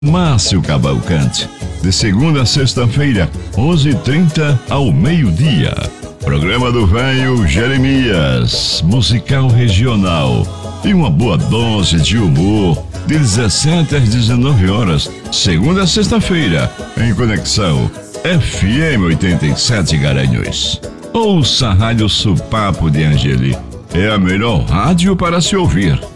Márcio Cavalcante, de segunda a sexta-feira, 11h30 ao meio-dia. Programa do Velho Jeremias, musical regional e uma boa dose de humor, de 17 às 19 horas, segunda a sexta-feira, em conexão FM 87 Garanhuns. Ouça a Rádio Supapo de Angeli, é a melhor rádio para se ouvir.